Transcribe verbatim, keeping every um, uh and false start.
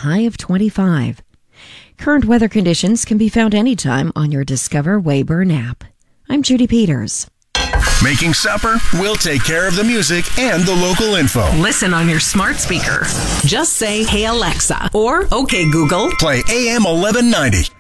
high of twenty-five. Current weather conditions can be found anytime on your Discover Wayburn app. I'm Judy Peters. Making supper? We'll take care of the music and the local info. Listen on your smart speaker. Just say, "Hey Alexa," or "Okay Google." Play A M eleven ninety.